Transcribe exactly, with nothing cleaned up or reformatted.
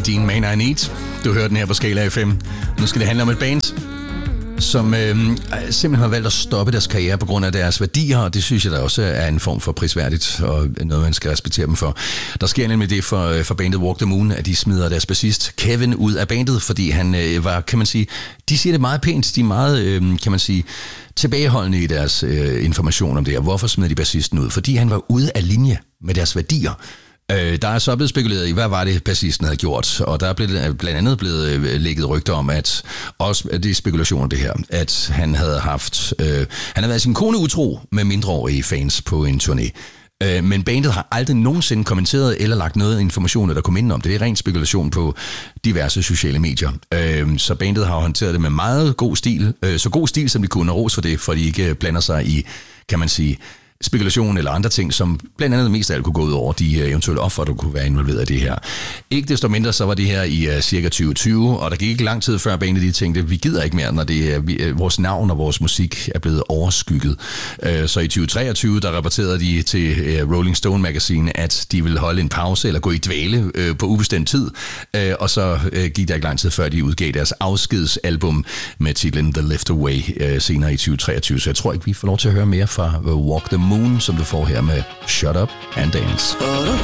Dean Man I Need. Du hører den her på Skala F M. Nu skal det handle om et band, som øh, simpelthen har valgt at stoppe deres karriere på grund af deres værdier, og det synes jeg da også er en form for prisværdigt, og noget, man skal respektere dem for. Der sker nemlig det for, for bandet Walk the Moon, at de smider deres bassist Kevin ud af bandet, fordi han øh, var, kan man sige, de siger det meget pænt, de er meget, øh, kan man sige, tilbageholdende i deres øh, information om det her. Hvorfor smider de bassisten ud? Fordi han var ude af linje med deres værdier. Øh, der er så blevet spekuleret i, hvad var det, bassisten havde gjort, og der er blevet, blandt andet blevet øh, lægget rygter om, at også det er spekulationer det her, at han havde haft, øh, han havde været sin kone utro med mindreårige fans på en turné. Øh, men bandet har aldrig nogensinde kommenteret eller lagt noget information, der kunne minde om det. Det er ren spekulation på diverse sociale medier. Øh, så bandet har håndteret det med meget god stil, øh, så god stil som de kunne, og ros for det, for de ikke blander sig i, kan man sige, spekulation eller andre ting, som blandt andet mest af alt kunne gå ud over de eventuelle offer, der kunne være involveret i det her. Ikke desto mindre, så var det her i uh, cirka tyve tyve, og der gik ikke lang tid før bandet de tænkte, vi gider ikke mere, når det, uh, vores navn og vores musik er blevet overskygget. Uh, så i tyve treogtyve, der rapporterede de til uh, Rolling Stone Magazine, at de ville holde en pause eller gå i dvale uh, på ubestemt tid, uh, og så uh, gik der ikke lang tid før, de udgav deres afskedsalbum med titlen The Lift Away uh, senere i tyve treogtyve, så jeg tror ikke, vi får lov til at høre mere fra uh, Walk the Moon, som du får her med Shut Up and Dance. Oh, don't